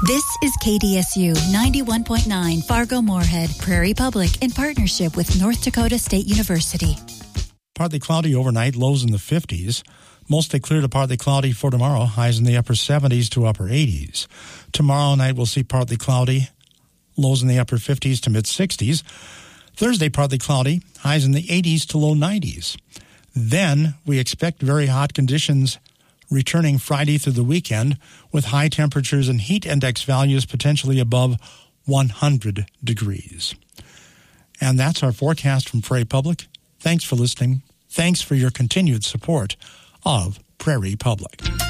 This is KDSU 91.9 Fargo-Moorhead, Prairie Public, in partnership with North Dakota State University. Partly cloudy overnight, lows in the 50s. Mostly clear to partly cloudy for tomorrow, highs in the upper 70s to upper 80s. Tomorrow night we'll see partly cloudy, lows in the upper 50s to mid 60s. Thursday, partly cloudy, highs in the 80s to low 90s. Then we expect very hot conditions returning Friday through the weekend with high temperatures and heat index values potentially above 100 degrees. And that's our forecast from Prairie Public. Thanks for listening. Thanks for your continued support of Prairie Public.